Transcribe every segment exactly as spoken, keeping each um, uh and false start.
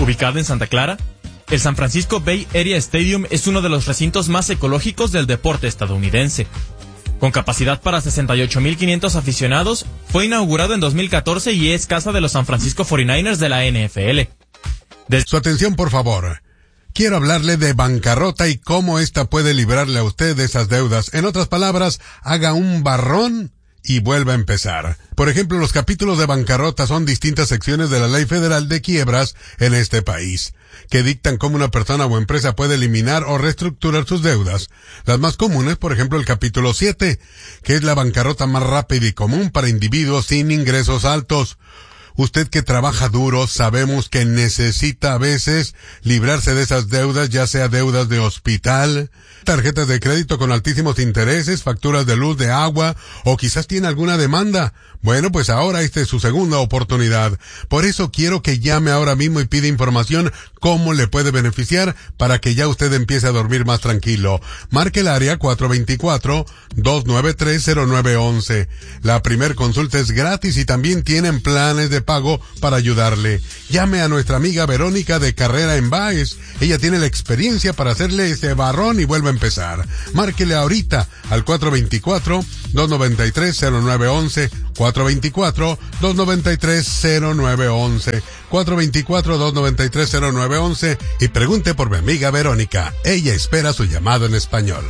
Ubicado en Santa Clara, el San Francisco Bay Area Stadium es uno de los recintos más ecológicos del deporte estadounidense. Con capacidad para sesenta y ocho mil quinientos aficionados, fue inaugurado en dos mil catorce y es casa de los San Francisco cuarenta y nueve ers de la N F L. Des- Su atención, por favor. Quiero hablarle de bancarrota y cómo esta puede librarle a usted de esas deudas. En otras palabras, haga un barrón y vuelva a empezar. Por ejemplo, los capítulos de bancarrota son distintas secciones de la Ley Federal de Quiebras en este país, que dictan cómo una persona o empresa puede eliminar o reestructurar sus deudas. Las más comunes, por ejemplo, el capítulo siete, que es la bancarrota más rápida y común para individuos sin ingresos altos. Usted que trabaja duro, sabemos que necesita a veces librarse de esas deudas, ya sea deudas de hospital, tarjetas de crédito con altísimos intereses, facturas de luz, de agua, o quizás tiene alguna demanda. Bueno, pues ahora esta es su segunda oportunidad. Por eso quiero que llame ahora mismo y pida información cómo le puede beneficiar para que ya usted empiece a dormir más tranquilo. Marque el área cuatro dos cuatro, dos nueve tres, cero nueve uno uno. La primer consulta es gratis y también tienen planes de pago para ayudarle. Llame a nuestra amiga Verónica de Carrera en Baez. Ella tiene la experiencia para hacerle ese barrón y vuelve a empezar. Márquele ahorita al cuatro dos cuatro, dos nueve tres, cero nueve uno uno, cuatro dos cuatro, dos nueve tres, cero nueve uno uno, cuatro dos cuatro, dos nueve tres, cero nueve uno uno y pregunte por mi amiga Verónica. Ella espera su llamado en español.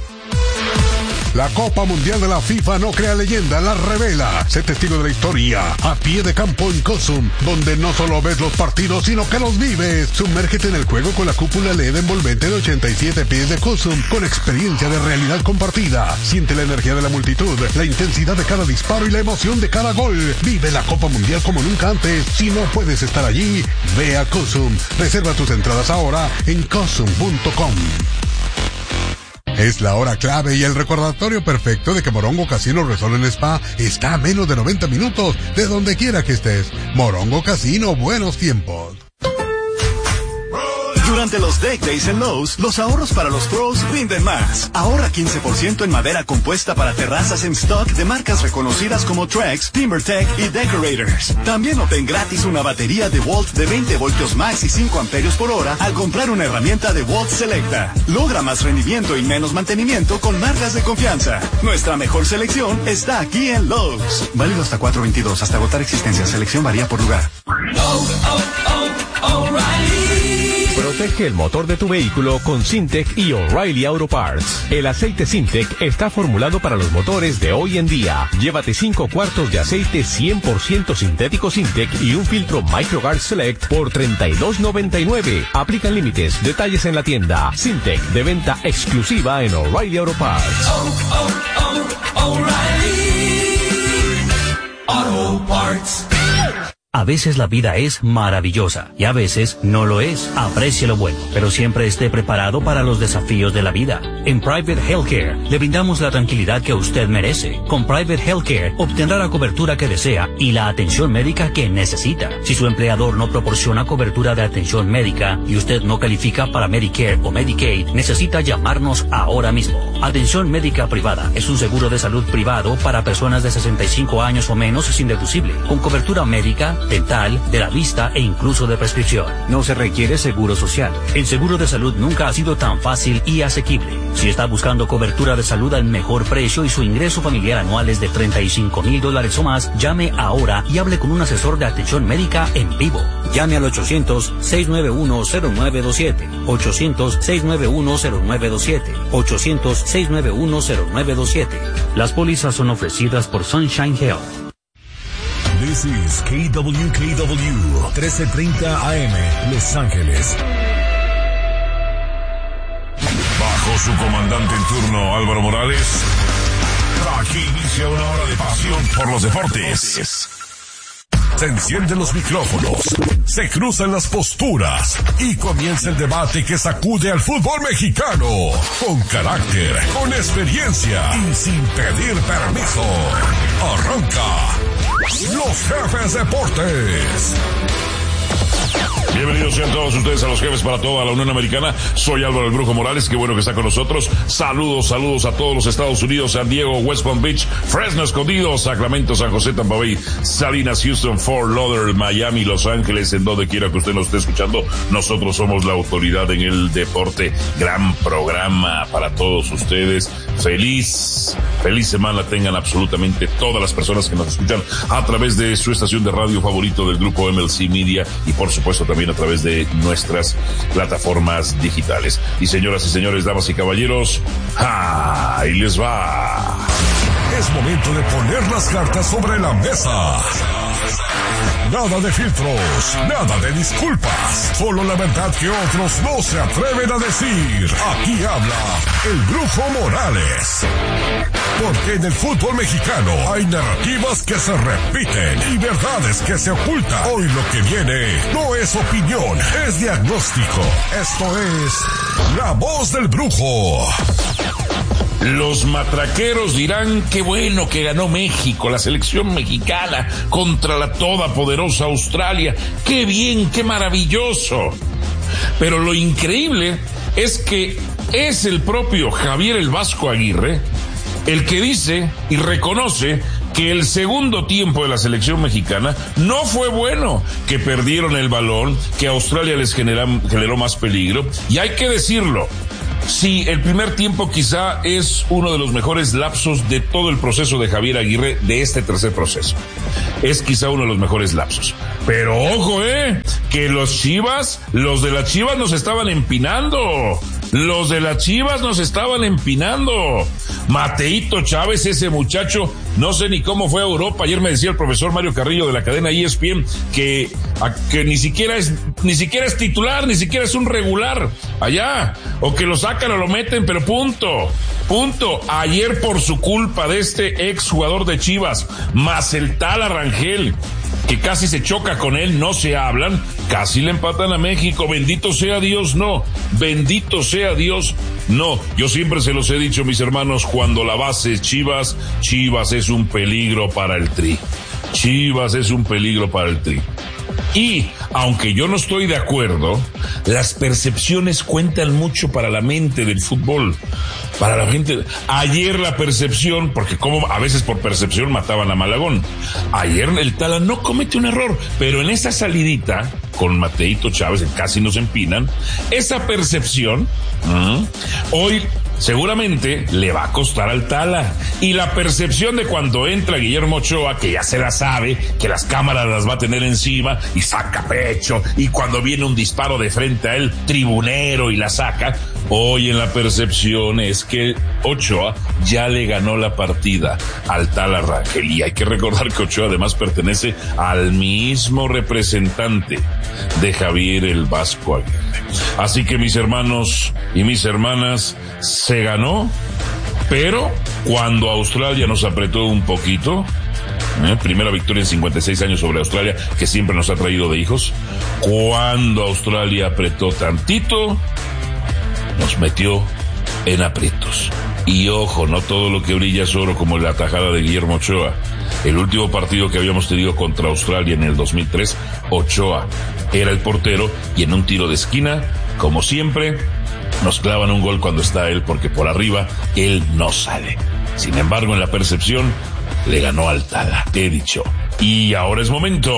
La Copa Mundial de la FIFA no crea leyenda, la revela. Sé testigo de la historia, a pie de campo en Cosum, donde no solo ves los partidos, sino que los vives. Sumérgete en el juego con la cúpula L E D envolvente de ochenta y siete pies de Cosum, con experiencia de realidad compartida. Siente la energía de la multitud, la intensidad de cada disparo y la emoción de cada gol. Vive la Copa Mundial como nunca antes. Si no puedes estar allí, ve a Cosum. Reserva tus entradas ahora en cosum punto com. Es la hora clave y el recordatorio perfecto de que Morongo Casino Resort and Spa está a menos de noventa minutos de donde quiera que estés. Morongo Casino, buenos tiempos. Durante los Deck Days en Lowe's, los ahorros para los pros rinden más. Ahorra quince por ciento en madera compuesta para terrazas en stock de marcas reconocidas como Trex, TimberTech y Decorators. También obtén gratis una batería de Volt de veinte voltios max y cinco amperios por hora al comprar una herramienta de Volt Selecta. Logra más rendimiento y menos mantenimiento con marcas de confianza. Nuestra mejor selección está aquí en Lowe's. Válido hasta cuatro veintidós, hasta agotar existencia. Selección varía por lugar. Oh, oh, oh, O'Reilly. Protege el motor de tu vehículo con Syntec y O'Reilly Auto Parts. El aceite Syntec está formulado para los motores de hoy en día. Llévate cinco cuartos de aceite cien por ciento sintético Syntec y un filtro MicroGuard Select por treinta y dos noventa y nueve. Aplican límites. Detalles en la tienda. Syntec, de venta exclusiva en O'Reilly Auto Parts. Oh, oh, oh, O'Reilly Auto Parts. A veces la vida es maravillosa y a veces no lo es. Aprecie lo bueno, pero siempre esté preparado para los desafíos de la vida. En Private Healthcare le brindamos la tranquilidad que usted merece. Con Private Healthcare obtendrá la cobertura que desea y la atención médica que necesita. Si su empleador no proporciona cobertura de atención médica y usted no califica para Medicare o Medicaid, necesita llamarnos ahora mismo. Atención médica privada es un seguro de salud privado para personas de sesenta y cinco años o menos sin deducible, con cobertura médica, dental, de la vista e incluso de prescripción. No se requiere seguro social. El seguro de salud nunca ha sido tan fácil y asequible. Si está buscando cobertura de salud al mejor precio y su ingreso familiar anual es de treinta y cinco mil dólares o más, llame ahora y hable con un asesor de atención médica en vivo. Llame al ochocientos, seiscientos noventa y uno, cero nueve dos siete, ochocientos, seiscientos noventa y uno, cero nueve dos siete, ochocientos, seiscientos noventa y uno, cero nueve dos siete. Las pólizas son ofrecidas por Sunshine Health. This is K W K W, trece treinta A M, Los Ángeles. Bajo su comandante en turno, Álvaro Morales, aquí inicia una hora de pasión por los deportes. Se encienden los micrófonos, se cruzan las posturas y comienza el debate que sacude al fútbol mexicano. Con carácter, con experiencia y sin pedir permiso. Arranca Los Jefes Deportes. Bienvenidos Bienvenidos sean todos ustedes a los jefes para toda la Unión Americana. Soy Álvaro el Brujo Morales, qué bueno que está con nosotros. Saludos, saludos a todos los Estados Unidos, San Diego, West Palm Beach, Fresno Escondido, Sacramento, San José, Tampa Bay, Salinas, Houston, Fort Lauderdale, Miami, Los Ángeles, en donde quiera que usted nos esté escuchando. Nosotros somos la autoridad en el deporte. Gran programa para todos ustedes. Feliz, feliz semana tengan absolutamente todas las personas que nos escuchan a través de su estación de radio favorito del grupo M L C Media y por supuesto también a través de nuestras plataformas digitales. Y señoras y señores, damas y caballeros, ahí les va. Es momento de poner las cartas sobre la mesa. Nada de filtros, nada de disculpas, solo la verdad que otros no se atreven a decir. Aquí habla el Brujo Morales. Porque en el fútbol mexicano hay narrativas que se repiten y verdades que se ocultan. Hoy lo que viene no es opinión, es diagnóstico. Esto es La Voz del Brujo. Los matraqueros dirán qué bueno que ganó México, la selección mexicana contra la todopoderosa Australia. Qué bien, qué maravilloso. Pero lo increíble es que es el propio Javier el Vasco Aguirre el que dice y reconoce que el segundo tiempo de la selección mexicana no fue bueno, que perdieron el balón, que Australia les genera, generó más peligro, y hay que decirlo. Sí, el primer tiempo quizá es uno de los mejores lapsos de todo el proceso de Javier Aguirre, de este tercer proceso. Es quizá uno de los mejores lapsos. Pero ojo, eh, que los Chivas, los de las Chivas nos estaban empinando. Los de las Chivas nos estaban empinando. Mateito Chávez, ese muchacho, no sé ni cómo fue a Europa. Ayer me decía el profesor Mario Carrillo de la cadena E S P N que, a, que ni siquiera es, ni siquiera es titular, ni siquiera es un regular allá. O que lo sacan o lo meten, pero punto. Punto. Ayer por su culpa de este ex jugador de Chivas, más el tal Arrangel, que casi se choca con él, no se hablan, casi le empatan a México. Bendito sea Dios, no. Bendito sea Dios, no. Yo siempre se los he dicho, mis hermanos, cuando la base es Chivas, Chivas es un peligro para el Tri. Chivas es un peligro para el Tri. Y, aunque yo no estoy de acuerdo, las percepciones cuentan mucho para la mente del fútbol. Para la gente. Ayer la percepción, porque como a veces por percepción mataban a Malagón. Ayer el Tala no comete un error, pero en esa salidita con Mateito Chávez, casi nos empinan, esa percepción, ¿m? hoy seguramente le va a costar al Tala. Y la percepción de cuando entra Guillermo Ochoa, que ya se la sabe, que las cámaras las va a tener encima y saca pecho, y cuando viene un disparo de frente a él, tribunero, y la saca. Hoy en la percepción es que Ochoa ya le ganó la partida al tal Arrangel. Y hay que recordar que Ochoa además pertenece al mismo representante de Javier el Vasco Aguirre. Así que mis hermanos y mis hermanas, se ganó, pero cuando Australia nos apretó un poquito, ¿eh? Primera victoria en cincuenta y seis años sobre Australia, que siempre nos ha traído de hijos. Cuando Australia apretó tantito, nos metió en aprietos. Y ojo, no todo lo que brilla es oro, como la tajada de Guillermo Ochoa. El último partido que habíamos tenido contra Australia en el dos mil tres, Ochoa era el portero, y en un tiro de esquina, como siempre, nos clavan un gol cuando está él, porque por arriba él no sale. Sin embargo, en la percepción le ganó al Tala, he dicho. Y ahora es momento.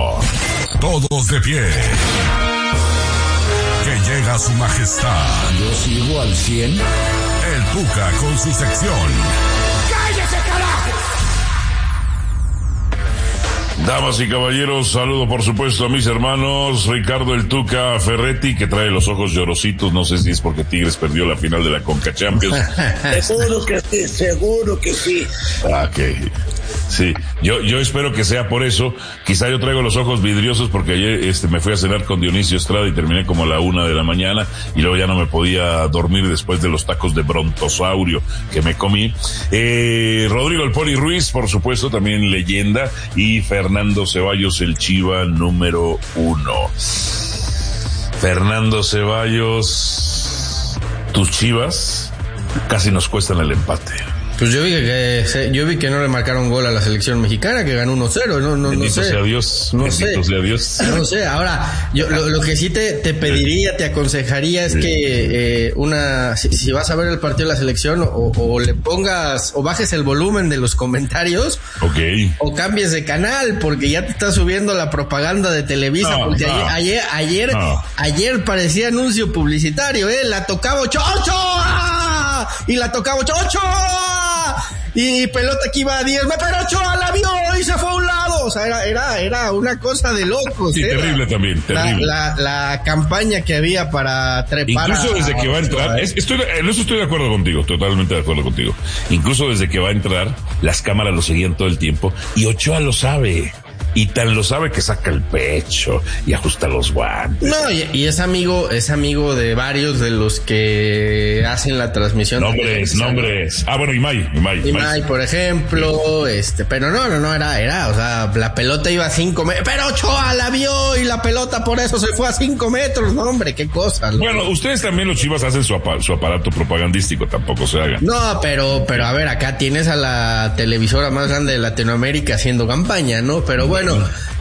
Todos de pie. Que llega su majestad. Yo sigo al cien. El Tuca con su sección. ¡Cállese, carajo! Damas y caballeros, saludo por supuesto a mis hermanos Ricardo el Tuca Ferretti, que trae los ojos llorositos. No sé si es porque Tigres perdió la final de la Conca Champions. Seguro que sí, seguro que sí. Ah, ok. Sí, yo, yo espero que sea por eso. Quizá yo traigo los ojos vidriosos porque ayer este, me fui a cenar con Dionisio Estrada y terminé como a la una de la mañana y luego ya no me podía dormir después de los tacos de brontosaurio que me comí. Eh, Rodrigo el Poli Ruiz, por supuesto, también leyenda, y Fernando Ceballos, el Chiva número uno. Fernando Ceballos, tus Chivas casi nos cuestan el empate. Pues yo vi que, que yo vi que no le marcaron gol a la selección mexicana, que ganó uno cero, no, no, Bendito no sé. sea Dios. No Bendito sé. sea Dios. No sé, ahora, yo lo, lo que sí te, te pediría, te aconsejaría es que eh, una, si, si vas a ver el partido de la selección, o, o le pongas, o bajes el volumen de los comentarios, Ok. o cambies de canal, porque ya te está subiendo la propaganda de Televisa, No, porque no. ayer, ayer, ayer, No. ayer parecía anuncio publicitario, eh, la tocaba Ochoa, y la tocaba Ochoa, y pelota que iba a diez, pero Ochoa la vio y se fue a un lado, o sea, era, era, era una cosa de locos. Sí, eh, terrible también, la, terrible. La, la campaña que había para trepar. Incluso a- desde que va a entrar, ¿eh? es- estoy, en eso estoy de acuerdo contigo, totalmente de acuerdo contigo. Incluso desde que va a entrar, las cámaras lo seguían todo el tiempo y Ochoa lo sabe. Y tan lo sabe que saca el pecho y ajusta los guantes. No, y, y es amigo, es amigo de varios de los que hacen la transmisión. Nombres, nombres. Ah, bueno, Imai, Imai. Imai, por ejemplo, este, pero no, no, no, era, era, o sea, la pelota iba a cinco metros, pero Ochoa la vio y la pelota por eso se fue a cinco metros, no, hombre, qué cosa. ¿no? Bueno, ustedes también los Chivas hacen su, apa- su aparato propagandístico, tampoco se hagan. No, pero, pero a ver, acá tienes a la televisora más grande de Latinoamérica haciendo campaña, ¿no? Pero bueno,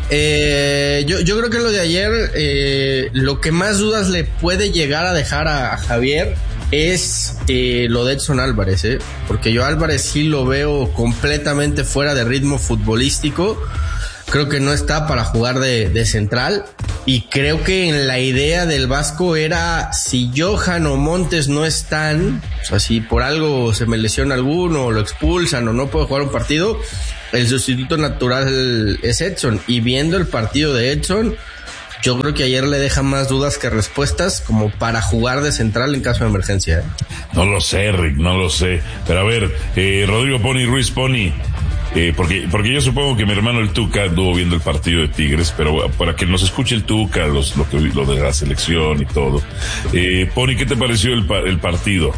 eh, yo, yo creo que lo de ayer, eh, lo que más dudas le puede llegar a dejar a, a Javier es eh, lo de Edson Álvarez, ¿eh? Porque yo Álvarez sí lo veo completamente fuera de ritmo futbolístico. Creo que no está para jugar de, de central. Y creo que en la idea del Vasco era, si Johan o Montes no están, o sea, si por algo se me lesiona alguno, o lo expulsan, o no puede jugar un partido, el sustituto natural es Edson. Y viendo el partido de Edson, yo creo que ayer le deja más dudas que respuestas como para jugar de central en caso de emergencia. No lo sé, Rick, no lo sé. Pero a ver, eh, Rodrigo Pony, Ruiz Pony, eh, porque, porque yo supongo que mi hermano el Tuca anduvo viendo el partido de Tigres, pero para que nos escuche el Tuca, los, lo, que, lo de la selección y todo. Eh, Pony, ¿qué te pareció el, pa- el partido?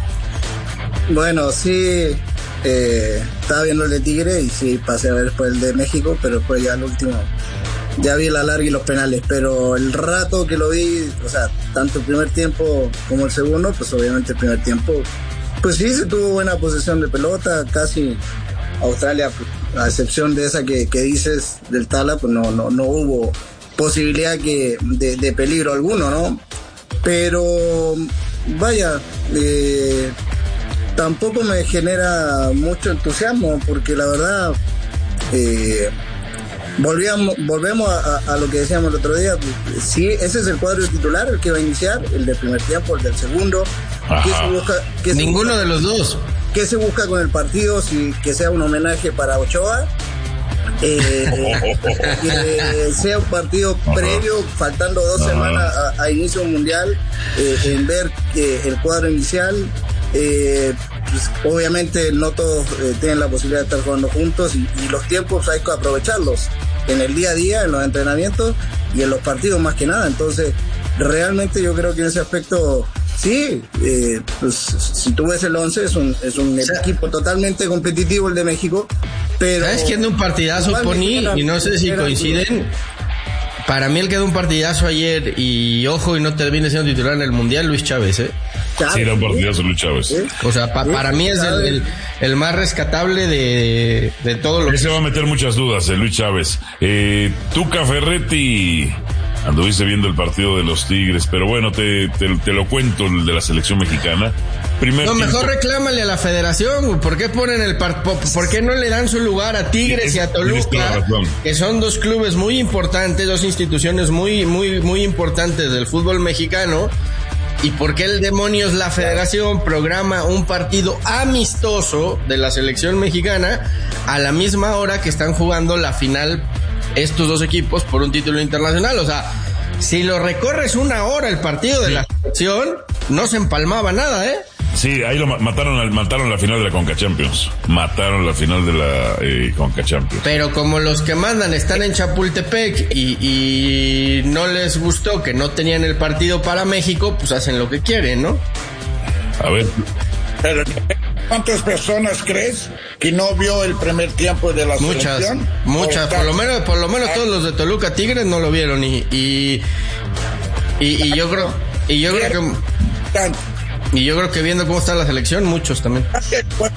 Bueno, sí, eh, estaba viendo el de Tigre y sí, pasé a ver después el de México, pero después ya el último, ya vi la larga y los penales, pero el rato que lo vi, o sea, tanto el primer tiempo como el segundo, pues obviamente el primer tiempo, pues sí, se tuvo buena posesión de pelota, casi Australia, a excepción de esa que, que dices del Tala, pues no, no, no hubo posibilidad que de, de peligro alguno, ¿no? Pero vaya, eh, tampoco me genera mucho entusiasmo porque la verdad eh, volvíamos, volvemos a, a, a lo que decíamos el otro día. Sí, ese es el cuadro titular, el que va a iniciar, el del primer tiempo, el del segundo. ¿Qué se busca, qué se Ninguno busca, de los dos. ¿Qué se busca con el partido? Si que sea un homenaje para Ochoa, eh, que sea un partido previo, faltando dos semanas a, a inicio mundial, eh, en ver que el cuadro inicial, eh, pues, obviamente no todos eh, tienen la posibilidad de estar jugando juntos y, y los tiempos hay que aprovecharlos en el día a día, en los entrenamientos y en los partidos más que nada. Entonces realmente yo creo que en ese aspecto sí, eh, pues si tú ves el once es un, es un o sea, equipo totalmente competitivo el de México, pero ¿sabes quién de un partidazo, Pony? Y no sé si coinciden. Para mí el que da un partidazo ayer y ojo y no termine siendo titular en el Mundial, Luis Chávez, ¿eh? Sí, era un partidazo Luis Chávez. ¿Eh? O sea, pa, para mí es el, el, el más rescatable de, de todo lo que... se va a meter muchas dudas, eh, Luis Chávez. Eh, Tuca Ferretti, anduviste viendo el partido de los Tigres, pero bueno, te, te, te lo cuento, el de la selección mexicana. Primer no, tiempo. mejor reclámale a la federación. ¿Por qué ponen el par por qué no le dan su lugar a Tigres y a Toluca, que son dos clubes muy importantes, dos instituciones muy, muy, muy importantes del fútbol mexicano? ¿Y por qué el demonios la federación programa un partido amistoso de la selección mexicana a la misma hora que están jugando la final estos dos equipos por un título internacional? O sea, si lo recorres una hora el partido de sí. la selección, no se empalmaba nada, ¿eh? Sí, ahí lo mataron, mataron la final de la Conca Champions. Mataron la final de la eh, Conca Champions. Pero como los que mandan están en Chapultepec y, y no les gustó que no tenían el partido para México, pues hacen lo que quieren, ¿no? A ver. Pero ¿cuántas personas crees que no vio el primer tiempo de la muchas, selección? Muchas, por lo menos, por lo menos todos los de Toluca Tigres no lo vieron y y, y, y yo creo y yo creo que y yo creo que viendo cómo está la selección, muchos también.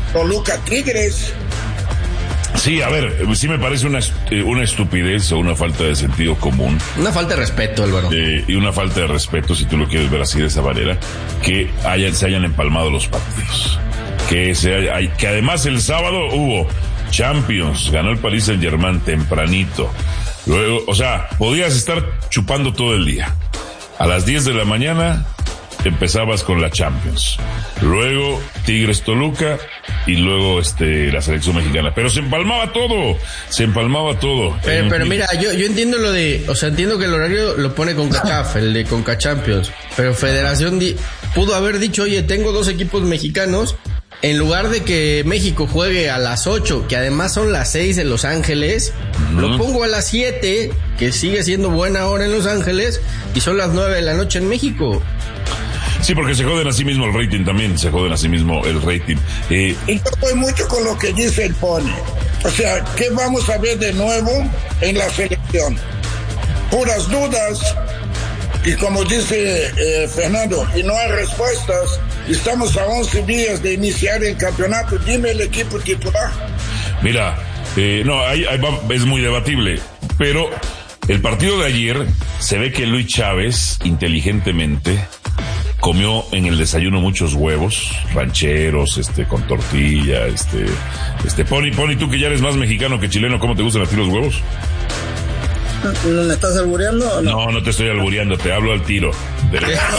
Toluca Tigres. Sí, a ver, sí me parece una, una estupidez o una falta de sentido común. Una falta de respeto, Álvaro. Eh, y una falta de respeto, si tú lo quieres ver así de esa manera, que hayan, se hayan empalmado los partidos. Que, se haya, que además el sábado hubo Champions, ganó el Paris Saint-Germain tempranito. Luego, o sea, podías estar chupando todo el día. A las diez de la mañana empezabas con la Champions. Luego Tigres Toluca y luego este la selección mexicana. Pero se empalmaba todo, se empalmaba todo. Pero, pero mira, yo, yo entiendo lo de, o sea, entiendo que el horario lo pone CONCACAF, el de Conca Champions. Pero Federación di, pudo haber dicho, oye, tengo dos equipos mexicanos. En lugar de que México juegue a las ocho, que además son las seis en Los Ángeles, uh-huh. lo pongo a las siete, que sigue siendo buena hora en Los Ángeles, y son las nueve de la noche en México. Sí, porque se joden a sí mismo el rating también, se joden a sí mismo el rating. Eh, y yo estoy mucho con lo que dice el Pony. O sea, ¿qué vamos a ver de nuevo en la selección? Puras dudas, y como dice eh, Fernando, y no hay respuestas. Estamos a once días de iniciar el campeonato. Dime el equipo titular. Mira, eh, no, ahí, ahí va, es muy debatible, pero el partido de ayer se ve que Luis Chávez, inteligentemente, comió en el desayuno muchos huevos, rancheros, este, con tortilla, este, este, Pony, Pony, tú que ya eres más mexicano que chileno, ¿cómo te gustan a ti los huevos? ¿No me estás albureando o no? No, no te estoy albureando, te hablo al tiro. De...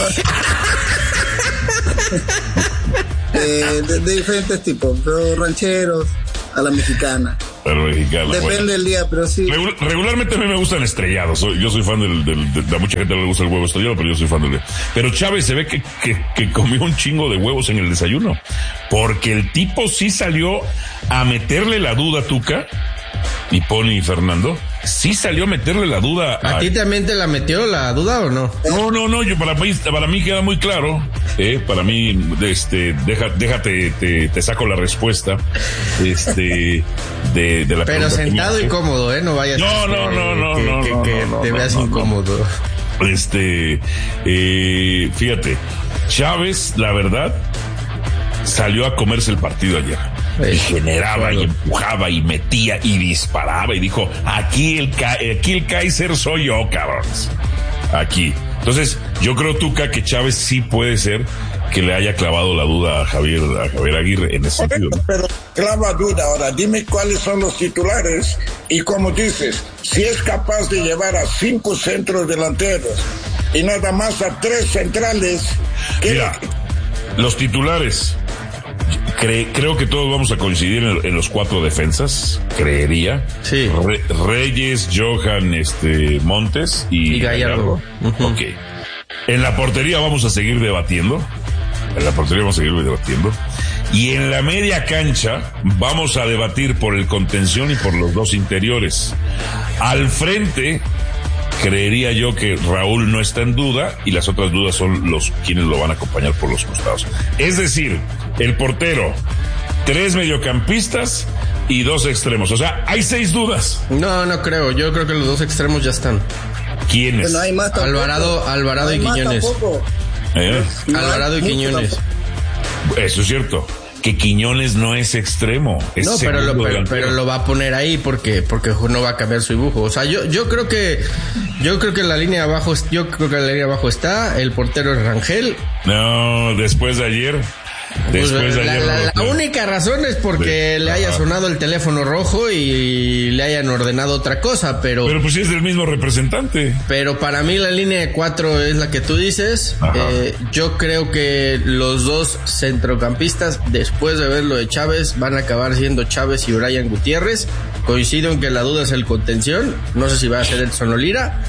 eh, de, de diferentes tipos, pero rancheros, a la mexicana. A la mexicana. Depende bueno. del día, pero sí. Regul- regularmente a mí me gustan estrellados. Soy, yo soy fan del, del, de, de, a mucha gente no le gusta el huevo estrellado, pero yo soy fan del. Pero Chávez se ve que, que, que comió un chingo de huevos en el desayuno. Porque el tipo sí salió a meterle la duda, Tuca, y Pony y Fernando, sí salió a meterle la duda. ¿A, a ti también te la metió la duda o no? No, no, no, yo para mí, para mí queda muy claro, eh, para mí, este, deja, déjate, te, te saco la respuesta, este, de, de la Pero sentado y cómodo, eh, no vayas. No, no, no, no, que, no, que, no, que no, te no, veas no, incómodo. No. Este, eh, fíjate, Chávez, la verdad, salió a comerse el partido ayer. Y generaba y empujaba y metía y disparaba y dijo, aquí el, aquí el Kaiser soy yo, cabrones. Aquí. Entonces, yo creo, Tuca, que Chávez sí puede ser que le haya clavado la duda a Javier, a Javier Aguirre en ese sentido, ¿no? Pero clava duda. Ahora, dime cuáles son los titulares y como dices, si es capaz de llevar a cinco centros delanteros y nada más a tres centrales. Mira, los titulares. Cre- creo que todos vamos a coincidir en, en los cuatro defensas, creería. Sí. Re- Reyes, Johan, este, Montes y, y Gallardo. Gallardo. Uh-huh. Ok. En la portería vamos a seguir debatiendo. En la portería vamos a seguir debatiendo. Y en la media cancha vamos a debatir por el contención y por los dos interiores. Al frente, creería yo que Raúl no está en duda y las otras dudas son los quienes lo van a acompañar por los costados. Es decir, el portero, tres mediocampistas y dos extremos. O sea, hay seis dudas. No, no creo. Yo creo que los dos extremos ya están. ¿Quiénes? No hay más Alvarado, Alvarado no hay y Quiñones. ¿Eh? No Alvarado y Quiñones. Eso es cierto. Que Quiñones no es extremo. Es no, pero lo, pero, pero lo va a poner ahí porque porque no va a cambiar su dibujo. O sea, yo yo creo que yo creo que la línea abajo yo creo que la línea abajo está. El portero es Rangel. No, después de ayer. Después pues, de la, ayer. La, la, la única razón es porque sí, le haya sonado el teléfono rojo y le hayan ordenado otra cosa, pero. Pero pues sí es del mismo representante. Pero para mí la línea de cuatro es la que tú dices. Eh, yo creo que los dos centrocampistas, después de ver lo de Chávez, van a acabar siendo Chávez y Brian Gutiérrez. Coincido en que la duda es el contención. No sé si va a ser Edson Lira.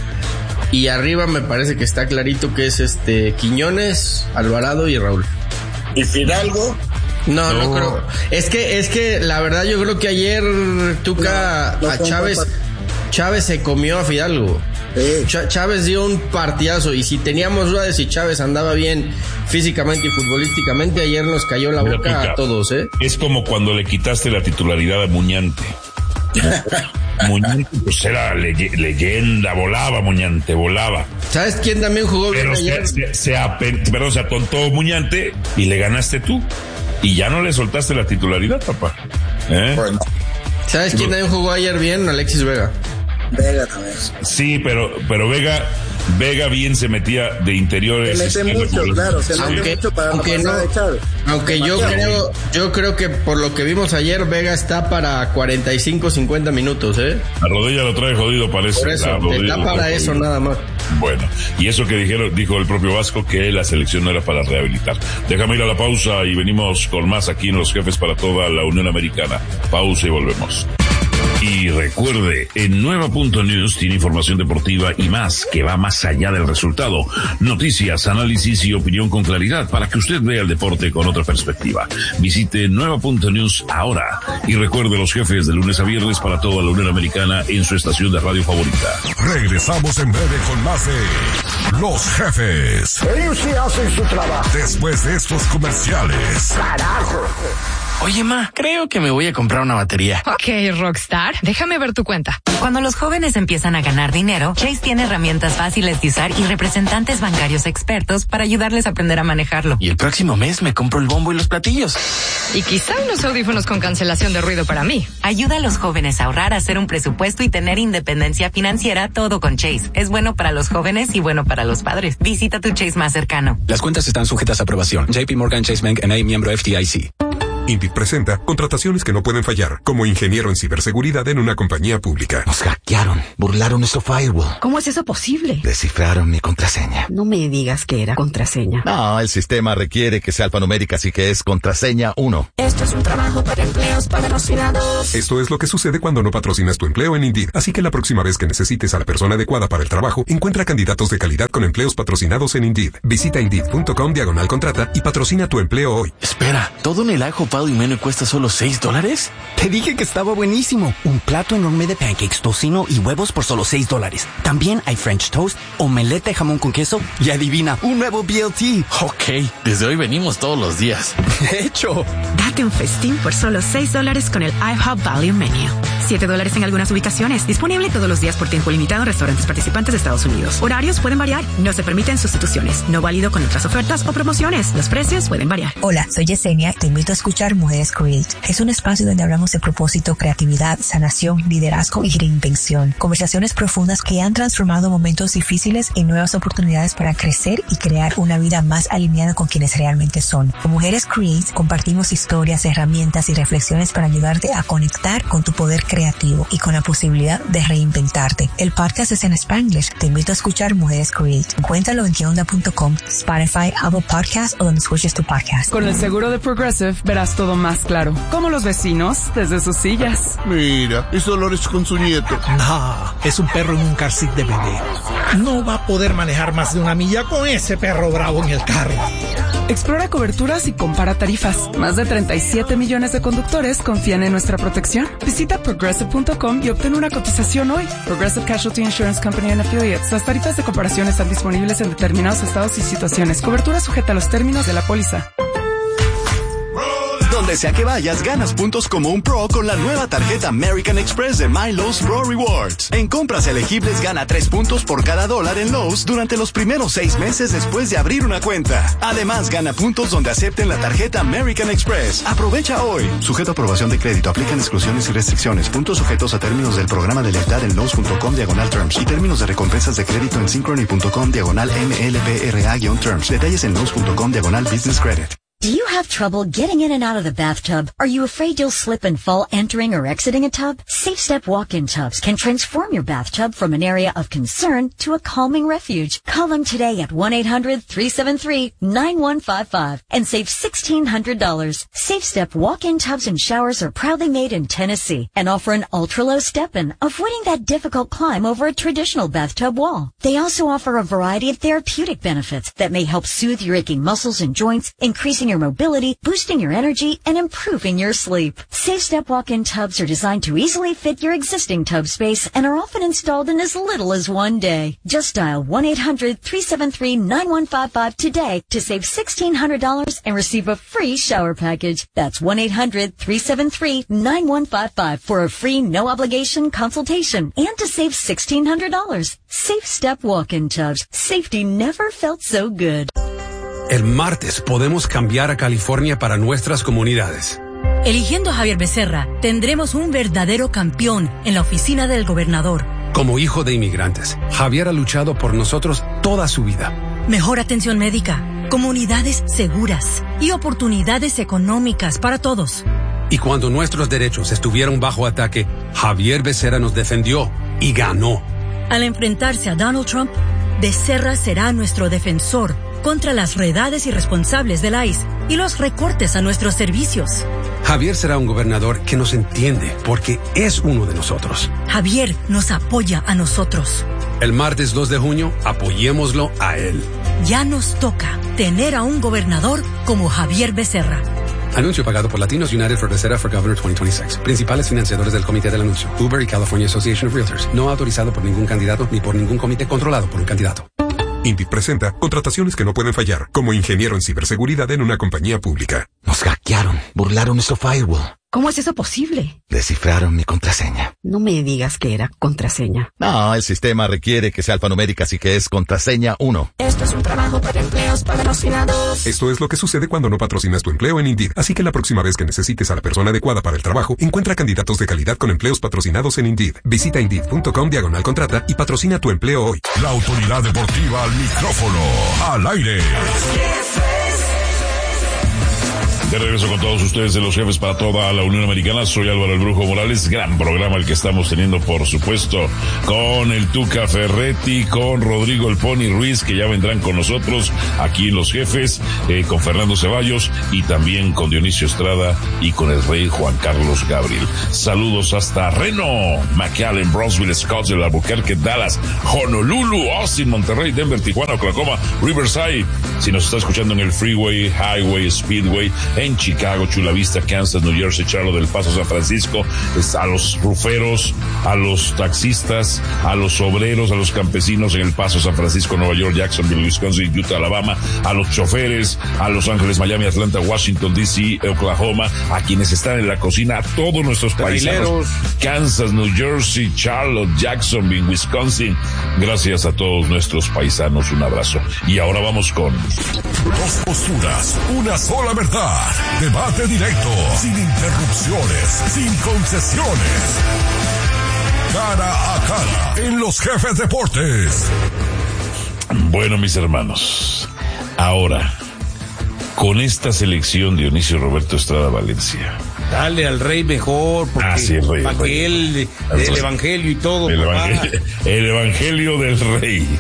Y arriba me parece que está clarito que es este Quiñones, Alvarado y Raúl. ¿Y Fidalgo? No, no, no creo. Es que, es que la verdad yo creo que ayer Tuca no, no a Chávez, Chávez se comió a Fidalgo. Sí. Ch- Chávez dio un partidazo y si teníamos dudas de si Chávez andaba bien físicamente y futbolísticamente, ayer nos cayó la boca Tuca, a todos, ¿eh? Es como cuando le quitaste la titularidad a Muñante. Muñante pues era leye- leyenda, volaba Muñante, volaba. ¿Sabes quién también jugó bien Pero ayer? Se, se, se, apen- perdón, se atontó Muñante y le ganaste tú. Y ya no le soltaste la titularidad, papá. ¿Eh? Bueno. ¿Sabes quién también jugó ayer bien? Alexis Vega. Vega también. Sí, pero, pero Vega, Vega bien se metía de interiores. Se mete mucho, claro, se aunque, mete mucho para aunque la no, de Chávez. Aunque yo creo, yo creo que por lo que vimos ayer, Vega está para cuarenta y cinco, cincuenta minutos, ¿eh? La rodilla lo trae jodido, parece. Por eso, está para eso jodido. Nada más. Bueno, y eso que dijeron, dijo el propio Vasco, que la selección no era para rehabilitar. Déjame ir a la pausa y venimos con más aquí en Los Jefes para toda la Unión Americana. Pausa y volvemos. Y recuerde, en Nueva Punto News tiene información deportiva y más que va más allá del resultado. Noticias, análisis y opinión con claridad para que usted vea el deporte con otra perspectiva. Visite Nueva Punto News ahora. Y recuerde Los Jefes de lunes a viernes para toda la Unión Americana en su estación de radio favorita. Regresamos en breve con más de Los Jefes. Ellos sí hacen su trabajo. Después de estos comerciales. ¡Carajo! Oye, ma, creo que me voy a comprar una batería. Ok, Rockstar, déjame ver tu cuenta. Cuando los jóvenes empiezan a ganar dinero, Chase tiene herramientas fáciles de usar y representantes bancarios expertos para ayudarles a aprender a manejarlo. Y el próximo mes me compro el bombo y los platillos. Y quizá unos audífonos con cancelación de ruido para mí. Ayuda a los jóvenes a ahorrar, a hacer un presupuesto y tener independencia financiera, todo con Chase. Es bueno para los jóvenes y bueno para los padres. Visita tu Chase más cercano. Las cuentas están sujetas a aprobación. J P Morgan Chase Bank N A, miembro F D I C. Indeed presenta contrataciones que no pueden fallar, como ingeniero en ciberseguridad en una compañía pública. Nos hackearon, burlaron nuestro firewall. ¿Cómo es eso posible? Descifraron mi contraseña. No me digas que era contraseña. No, el sistema requiere que sea alfanumérica, así que es contraseña uno. Esto es un trabajo para empleos patrocinados. Esto es lo que sucede cuando no patrocinas tu empleo en Indeed. Así que la próxima vez que necesites a la persona adecuada para el trabajo, encuentra candidatos de calidad con empleos patrocinados en Indeed. Visita Indeed.com diagonal contrata y patrocina tu empleo hoy. Espera, ¿todo en el ajo pado y menos cuesta solo seis dólares? Te dije que estaba buenísimo. Un plato enorme de pancakes, tocino y huevos por solo seis dólares. También hay French toast, omelette de jamón con queso y adivina, un nuevo B L T. Ok, desde hoy venimos todos los días. De hecho. Date un festín por solo seis dólares con el IHOP Value Menu. siete dólares en algunas ubicaciones. Disponible todos los días por tiempo limitado en restaurantes participantes de Estados Unidos. Horarios pueden variar. No se permiten sustituciones. No válido con otras ofertas o promociones. Los precios pueden variar. Hola, soy Yesenia. Te invito a escuchar Mujeres Create. Es un espacio donde hablamos de propósito, creatividad, sanación, liderazgo y reinvención. Conversaciones profundas que han transformado momentos difíciles en nuevas oportunidades para crecer y crear una vida más alineada con quienes realmente son. Con Mujeres Create compartimos historias, herramientas y reflexiones para ayudarte a conectar con tu poder creativo y con la posibilidad de reinventarte. El podcast es en Spanglish. Te invito a escuchar Mujeres Create. Encuéntralo en queonda punto com, Spotify, Apple Podcast o donde escuches tu podcast. Con el seguro de Progressive verás todo más claro. Como los vecinos desde sus sillas. Mira, es Dolores con su nieto. No, es un perro en un car seat de bebé. No va a poder manejar más de una milla con ese perro bravo en el carro. Explora coberturas y compara tarifas. Más de treinta y siete millones de conductores confían en nuestra protección. Visita progressive punto com y obtén una cotización hoy. Progressive Casualty Insurance Company and Affiliates. Las tarifas de comparación están disponibles en determinados estados y situaciones. Cobertura sujeta a los términos de la póliza. Donde sea que vayas, ganas puntos como un pro con la nueva tarjeta American Express de My Lowe's Pro Rewards. En compras elegibles gana tres puntos por cada dólar en Lowe's durante los primeros seis meses después de abrir una cuenta. Además, gana puntos donde acepten la tarjeta American Express. Aprovecha hoy. Sujeto a aprobación de crédito. Aplican exclusiones y restricciones. Puntos sujetos a términos del programa de lealtad en Lowe's punto com diagonal terms y términos de recompensas de crédito en Synchrony punto com diagonal M L P R A-terms. Detalles en Lowe's punto com diagonal business credit. Do you have trouble getting in and out of the bathtub? Are you afraid you'll slip and fall entering or exiting a tub? Safe Step walk-in tubs can transform your bathtub from an area of concern to a calming refuge. Call them today at one eight hundred three seven three nine one five five and save sixteen hundred dollars. Safe Step walk-in tubs and showers are proudly made in Tennessee and offer an ultra-low step-in, avoiding that difficult climb over a traditional bathtub wall. They also offer a variety of therapeutic benefits that may help soothe your aching muscles and joints, increasing your mobility, boosting your energy, and improving your sleep. Safe Step walk-in tubs are designed to easily fit your existing tub space and are often installed in as little as one day. Just dial one eight hundred three seven three nine one five five today to save sixteen hundred dollars and receive a free shower package. That's one eight hundred three seven three nine one five five for a free no-obligation consultation and to save sixteen hundred dollars. Safe Step walk-in tubs. Safety never felt so good. El martes podemos cambiar a California para nuestras comunidades. Eligiendo a Javier Becerra, tendremos un verdadero campeón en la oficina del gobernador. Como hijo de inmigrantes, Javier ha luchado por nosotros toda su vida. Mejor atención médica, comunidades seguras y oportunidades económicas para todos. Y cuando nuestros derechos estuvieron bajo ataque, Javier Becerra nos defendió y ganó. Al enfrentarse a Donald Trump, Becerra será nuestro defensor contra las redades irresponsables del I C E y los recortes a nuestros servicios. Javier será un gobernador que nos entiende porque es uno de nosotros. Javier nos apoya a nosotros. El martes dos de junio, apoyémoslo a él. Ya nos toca tener a un gobernador como Javier Becerra. Anuncio pagado por Latinos United for Becerra for Governor veinte veintiséis. Principales financiadores del comité del anuncio: Uber y California Association of Realtors. No autorizado por ningún candidato ni por ningún comité controlado por un candidato. Indeed presenta contrataciones que no pueden fallar, como ingeniero en ciberseguridad en una compañía pública. Nos hackearon, burlaron nuestro firewall. ¿Cómo es eso posible? Descifraron mi contraseña. No me digas que era contraseña. No, el sistema requiere que sea alfanumérica, así que es contraseña uno. Esto es un trabajo para empleos patrocinados. Esto es lo que sucede cuando no patrocinas tu empleo en Indeed. Así que la próxima vez que necesites a la persona adecuada para el trabajo, encuentra candidatos de calidad con empleos patrocinados en Indeed. Visita Indeed.com diagonal contrata y patrocina tu empleo hoy. La autoridad deportiva al micrófono, al aire. De regreso con todos ustedes de los jefes para toda la Unión Americana. Soy Álvaro el Brujo Morales. Gran programa el que estamos teniendo, por supuesto, con el Tuca Ferretti, con Rodrigo el Pony Ruiz, que ya vendrán con nosotros aquí en los jefes, eh, con Fernando Ceballos y también con Dionisio Estrada y con el rey Juan Carlos Gabriel. Saludos hasta Reno, McAllen, Brownsville, Scottsdale, Albuquerque, Dallas, Honolulu, Austin, Monterrey, Denver, Tijuana, Oklahoma, Riverside. Si nos está escuchando en el Freeway, Highway, Speedway, en Chicago, Chula Vista, Kansas, New Jersey, Charlotte, Del Paso, San Francisco, a los ruferos, a los taxistas, a los obreros, a los campesinos en El Paso, San Francisco, Nueva York, Jacksonville, Wisconsin, Utah, Alabama, a los choferes, a Los Ángeles, Miami, Atlanta, Washington, D C, Oklahoma, a quienes están en la cocina, a todos nuestros paisanos, Kansas, New Jersey, Charlotte, Jacksonville, Wisconsin. Gracias a todos nuestros paisanos, un abrazo. Y ahora vamos con Dos posturas, una sola verdad. Debate directo, sin interrupciones, sin concesiones. Cara a cara, en los jefes deportes. Bueno, mis hermanos, ahora, con esta selección Dionisio Roberto Estrada Valencia. Dale al rey mejor, porque ah, sí, rey, para rey. que él, el evangelio y todo. El evangelio, el evangelio del rey.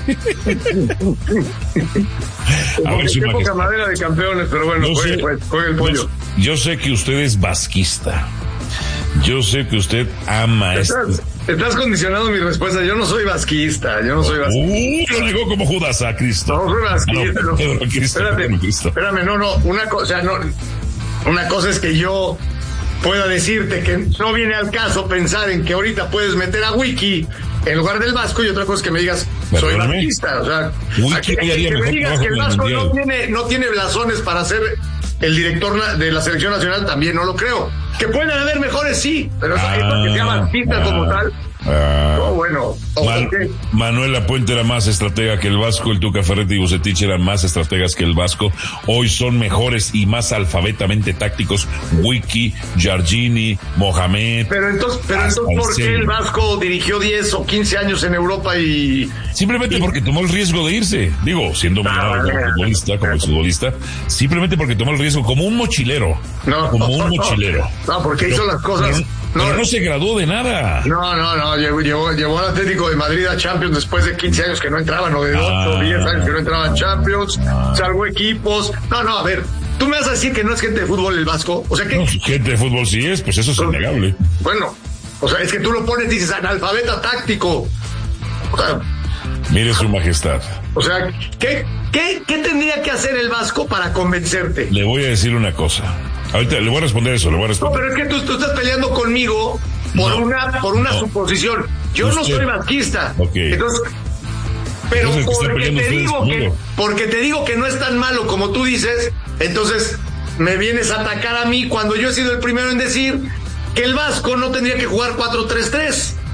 A ver, qué poca madera de campeones, pero bueno, yo juegue, sé, pues, juegue el pollo. Yo, yo sé que usted es vasquista. Yo sé que usted ama esto. Estás, estás condicionando mi respuesta. Yo no soy vasquista. Yo no soy vasquista. Uh, lo negó como Judas a Cristo. No soy vasquista. Ah, no, Pedro, Cristo, espérate, Pedro, Cristo. espérame, no, no. Una cosa, no. Una cosa es que yo pueda decirte que no viene al caso pensar en que ahorita puedes meter a Wiki en lugar del Vasco, y otra cosa es que me digas, soy vasquista. O sea, Wiki, que, que, que me digas que el Vasco no tiene, no tiene blasones para ser el director de la selección nacional, también no lo creo. Que pueden haber mejores, sí, pero eso, ah, eso que sea vasquista ah, como tal. Ah, no, bueno. Man, okay. Manuel Lapuente era más estratega que el Vasco, el Tuca Ferretti y Bucetich eran más estrategas que el Vasco. Hoy son mejores y más alfabetamente tácticos Wiki, Giorgini, Mohamed. Pero entonces, pero entonces ¿por qué el Vasco dirigió diez o quince años en Europa y...? Simplemente y... porque tomó el riesgo de irse. Digo, siendo muy ah, como futbolista, como futbolista, simplemente porque tomó el riesgo como un mochilero. No, como un no, mochilero. No, porque hizo las cosas... Pero, no, pero no se graduó de nada. No, no, no, llevó, llevó, llevó al Atlético de Madrid a Champions después de quince años que no entraban, o de ocho o diez años que no entraban a Champions, ah. salvó equipos. No, no, a ver, tú me vas a decir que no es gente de fútbol el Vasco, o sea que... No, gente de fútbol sí es, pues eso es innegable. Bueno, o sea, es que tú lo pones y dices analfabeta táctico. O sea... Mire su majestad. O sea, ¿qué, qué, qué tendría que hacer el Vasco para convencerte? Le voy a decir una cosa. Ahorita le voy a responder eso, le voy a responder. No, pero es que tú, tú estás peleando conmigo por no, una por una no. suposición. Yo Usted. no soy vasquista. Okay. Entonces, pero entonces porque te digo que porque te digo que no es tan malo como tú dices, entonces me vienes a atacar a mí cuando yo he sido el primero en decir que el Vasco no tendría que jugar cuatro tres tres.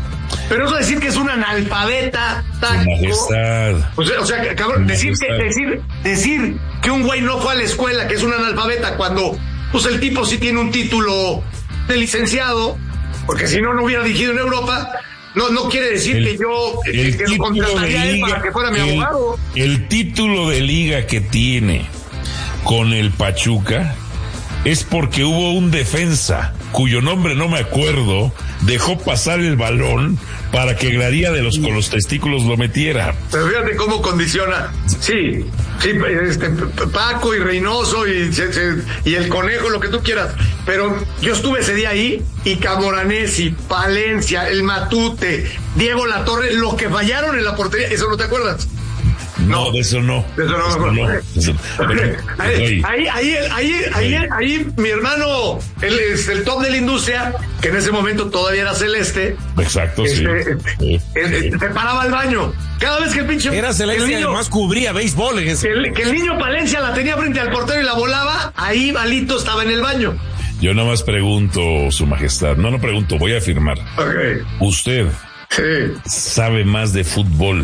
Pero eso decir que es un analfabeta táctico. Majestad. O sea, o sea cabrón, decir que, decir, decir que un güey no fue a la escuela, que es un analfabeta, cuando pues el tipo sí tiene un título de licenciado, porque si no, no hubiera dirigido en Europa. No, no quiere decir el, que yo el que lo contrataría a él para que fuera mi el, abogado. El título de liga que tiene con el Pachuca es porque hubo un defensa cuyo nombre no me acuerdo, dejó pasar el balón para que Glaría de los con los testículos lo metiera. Pero fíjate cómo condiciona. Sí, sí, este, Paco y Reynoso y, y el Conejo, lo que tú quieras. Pero yo estuve ese día ahí y Camoranesi, Palencia, el Matute, Diego Latorre, los que fallaron en la portería, ¿eso no te acuerdas? No, no, de eso no. De eso no, eso no, no. Eso, pero, ahí, ahí, ahí, ahí, ahí, ahí, mi hermano, él es el top de la industria, que en ese momento todavía era Celeste. Exacto, este, sí. Eh, eh, se paraba al baño. Cada vez que el pinche. Era Celeste y además cubría béisbol. En ese... que, el, que el niño Palencia la tenía frente al portero y la volaba, ahí Balito estaba en el baño. Yo nada más pregunto, Su Majestad. No, no pregunto, voy a afirmar. Okay. Usted sí. sabe más de fútbol.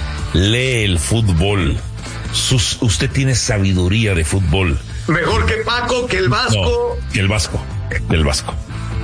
Lee el fútbol. Sus, usted tiene sabiduría de fútbol. Mejor que Paco, que el Vasco. No, que el Vasco. Del Vasco.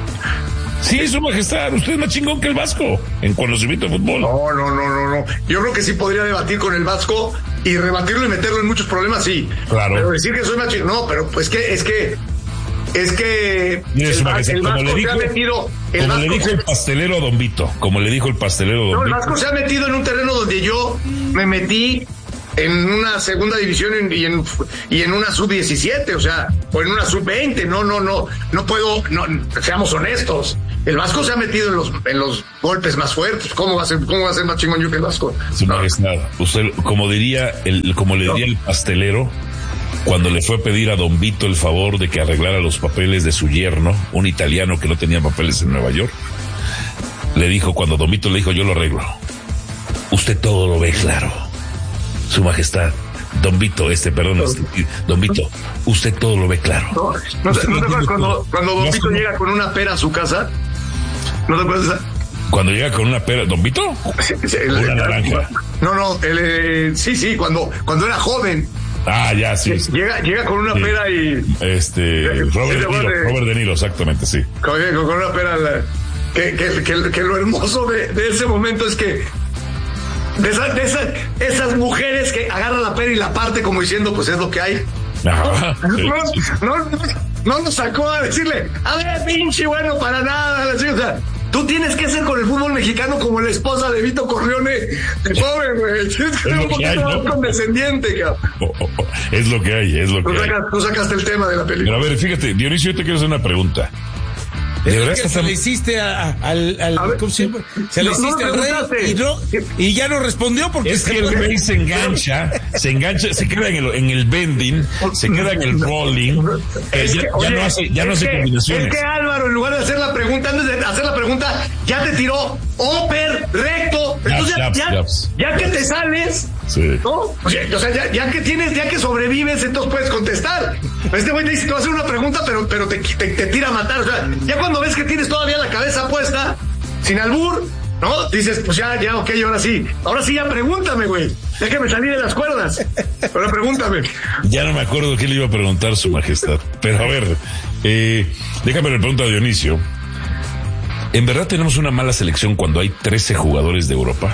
Sí, Su Majestad, usted es más chingón que el Vasco en conocimiento de fútbol. No, no, no, no, no. Yo creo que sí podría debatir con el Vasco y rebatirlo y meterlo en muchos problemas, sí. Claro. Pero decir que soy más chingón. No, pero pues que es que. Es que. Mire, el, Majestad, el como Vasco le dijo, se ha metido. El como Vasco le dijo se... el pastelero a Don Vito. Como le dijo el pastelero a Don No, el Vito. Vasco se ha metido en un terreno donde yo me metí en una segunda división y en, y en una sub diecisiete, o sea, o en una sub veinte. No, no, no. No puedo. No, seamos honestos. El Vasco se ha metido en los en los golpes más fuertes. ¿Cómo va a ser, cómo va a ser más chingón yo que el Vasco? Su Majestad, usted, como diría el, como le diría el pastelero, cuando le fue a pedir a Don Vito el favor de que arreglara los papeles de su yerno, un italiano que no tenía papeles en Nueva York, le dijo, cuando Don Vito le dijo, yo lo arreglo. Usted todo lo ve claro. Su Majestad, Don Vito, este, perdón, este, Don Vito, usted todo lo ve claro. No, no, ¿no te acuerdas cuando, cuando Don Vito llega con una pera a su casa? ¿No te acuerdas? Cuando llega con una pera, ¿Don Vito? Sí, sí, el, una naranja. No, no, el, eh, sí, sí, cuando, cuando era joven. Ah, ya, sí. sí. Llega, llega con una sí. pera y... Este, Robert De Niro, Robert De Niro, exactamente, sí. Con, con una pera, la, que, que, que, que lo hermoso de, de ese momento es que de, esa, de esa, esas mujeres que agarran la pera y la parte como diciendo, pues es lo que hay. Ajá, no, sí, no, sí. no, no, no nos sacó a decirle, a ver, pinche, bueno, para nada. O sea, tú tienes que ser con el fútbol mexicano como la esposa de Vito Corleone, de pobre, güey. Tienes que ser un poquito más condescendiente, cabrón. Oh, oh, oh. Es lo que hay, es lo que tú hay. Sacas, tú sacaste el tema de la película. Pero a ver, fíjate, Dionisio, yo te quiero hacer una pregunta. ¿De verdad que se le hiciste a, a, al, al ver, ¿cómo se, se le hiciste no, no al rey y, no, y ya no respondió porque es que el rey se engancha, se engancha, se queda en el, en el bending, se queda en el rolling, eh, ya, que, oye, ya no hace, ya no hace que, combinaciones. Es que Álvaro, en lugar de hacer la pregunta, antes de hacer la pregunta, ya te tiró upper, recto, entonces ya, ya, ya, ya que te sales, sí. ¿no? O sea, o sea ya, ya que tienes, ya que sobrevives, entonces puedes contestar. Este güey te dice, te va a hacer una pregunta, pero, pero te, te, te tira a matar, o sea, ya cuando ves que tienes todavía la cabeza puesta, sin albur, ¿no? Dices, pues ya, ya, ok, ahora sí. Ahora sí ya pregúntame, güey. Ya que me salí de las cuerdas. Ahora pregúntame. Ya no me acuerdo qué le iba a preguntar, Su Majestad. Pero a ver, eh, déjame le pregunto a Dionisio. ¿En verdad tenemos una mala selección cuando hay trece jugadores de Europa?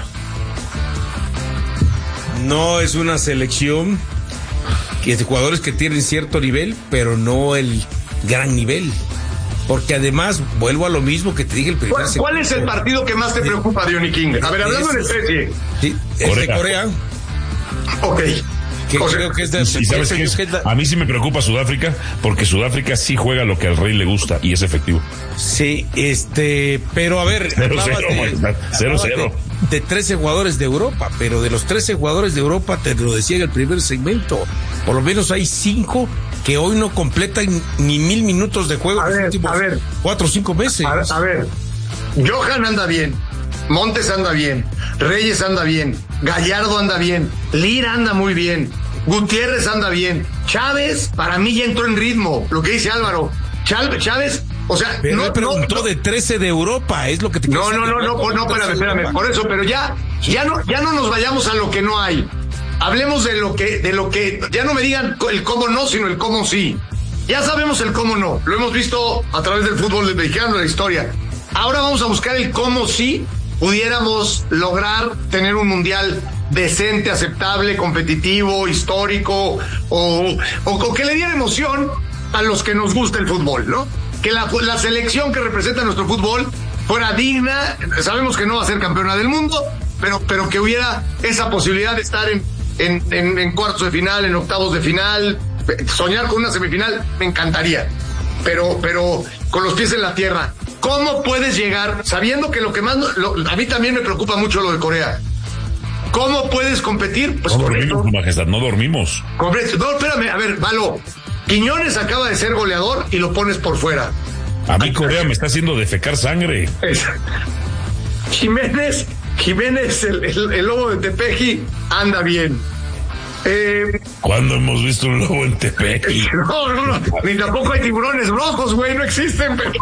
No es una selección que de jugadores que tienen cierto nivel, pero no el gran nivel. Porque además, vuelvo a lo mismo que te dije el primer ¿Cuál, ¿cuál es el partido que más te preocupa, Diony King? A ver, hablando en especie. Sí, es de Corea. Ok. Que o sea, creo que es de, ¿y sabes qué es? A mí sí me preocupa Sudáfrica, porque Sudáfrica sí juega lo que al rey le gusta y es efectivo. Sí, este, pero a ver, cero cero, cero, cero. De, de trece jugadores de Europa, pero de los trece jugadores de Europa, te lo decía en el primer segmento, por lo menos hay cinco que hoy no completan ni mil minutos de juego a los ver, últimos a ver, cuatro o cinco meses. A, a ver, Johan anda bien, Montes anda bien, Reyes anda bien, Gallardo anda bien, Lira anda muy bien, Gutiérrez anda bien, Chávez para mí ya entró en ritmo, lo que dice Álvaro. Chávez O sea, pero no él preguntó no, de trece de Europa, es lo que te No, no, no, no, no, no, espérame, espérame, por eso, pero ya, ya no, ya no nos vayamos a lo que no hay. Hablemos de lo que, de lo que, ya no me digan el cómo no, sino el cómo sí. Ya sabemos el cómo no, lo hemos visto a través del fútbol mexicano, de la historia. Ahora vamos a buscar el cómo sí pudiéramos lograr tener un mundial decente, aceptable, competitivo, histórico, o, o, o que le diera emoción a los que nos gusta el fútbol, ¿no? Que la, la selección que representa nuestro fútbol fuera digna. Sabemos que no va a ser campeona del mundo, pero, pero que hubiera esa posibilidad de estar en, en, en, en cuartos de final, en octavos de final, soñar con una semifinal, me encantaría, pero, pero con los pies en la tierra. ¿Cómo puedes llegar, sabiendo que lo que más, lo, a mí también me preocupa mucho lo de Corea? ¿Cómo puedes competir? Pues no dormimos, majestad, no dormimos. No, espérame, a ver, Valo. Quiñones acaba de ser goleador y lo pones por fuera. A mí Corea me está haciendo defecar sangre. Jiménez, Jiménez, el, el, el lobo de Tepeji, anda bien. Eh, ¿Cuándo hemos visto un lobo en Tepeji? No, no, no, ni tampoco hay tiburones rojos, güey, no existen. Pero...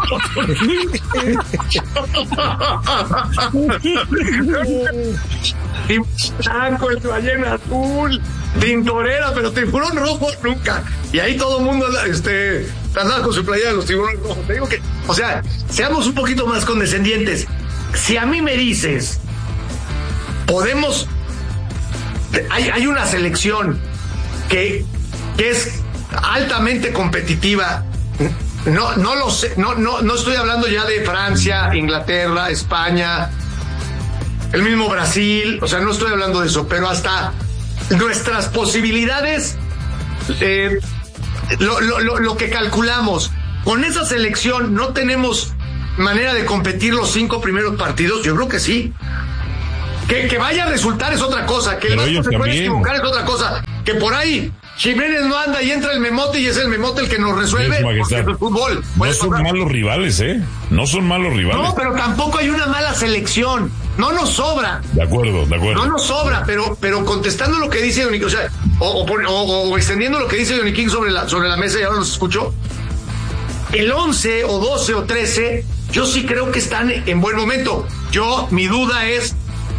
Blanco, el ballena azul, tintorera, pero tiburón rojo nunca. Y ahí todo el mundo este, andaba con su playera de los tiburones rojos. Te digo que, o sea, seamos un poquito más condescendientes. Si a mí me dices, podemos, hay, hay una selección que, que es altamente competitiva. No, no lo sé, no, no, no estoy hablando ya de Francia, Inglaterra, España, el mismo Brasil, o sea, no estoy hablando de eso, pero hasta nuestras posibilidades, eh, lo, lo, lo, lo que calculamos, con esa selección no tenemos manera de competir los cinco primeros partidos. Yo creo que sí. Que, que vaya a resultar es otra cosa, que pero el ellos se puede también. equivocar es otra cosa, que por ahí Jiménez no anda y entra el Memote y es el Memote el que nos resuelve, Eso, porque es el fútbol. No son pasar. malos rivales, ¿eh? No son malos rivales. No, pero tampoco hay una mala selección. No nos sobra. De acuerdo, de acuerdo. No nos sobra, pero, pero contestando lo que dice Yoniquín, o sea, o, o, o, o extendiendo lo que dice Yoniquín sobre la, sobre la mesa, y ahora los escucho. El once o doce o trece, yo sí creo que están en buen momento. Yo, mi duda es